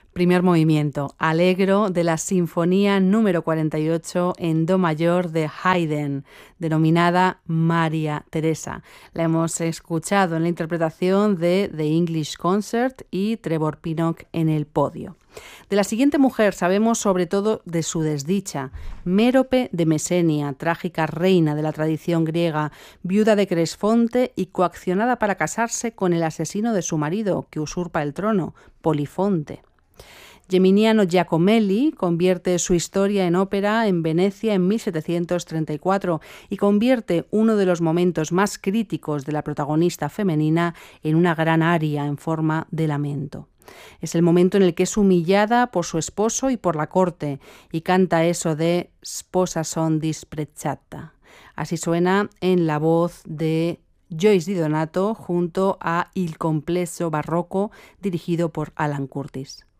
Primer movimiento, Allegro de la Sinfonía número 48 en Do mayor de Haydn, denominada María Teresa. La hemos escuchado en la interpretación de The English Concert y Trevor Pinnock en el podio. De la siguiente mujer sabemos sobre todo de su desdicha. Mérope de Mesenia, trágica reina de la tradición griega, viuda de Cresfonte y coaccionada para casarse con el asesino de su marido, que usurpa el trono, Polifonte. Geminiano Giacomelli convierte su historia en ópera en Venecia en 1734 y convierte uno de los momentos más críticos de la protagonista femenina en una gran aria en forma de lamento. Es el momento en el que es humillada por su esposo y por la corte y canta eso de «Sposa son disprezzata». Así suena en la voz de Joyce Di Donato junto a Il Complesso Barroco dirigido por Alan Curtis.